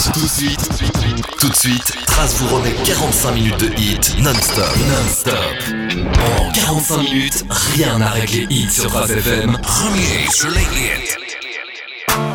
Tout de suite, Trace vous remet 45 minutes de hit non-stop. En 45 minutes, rien n'arrête les hits sur Trace FM. Premier sur les hits.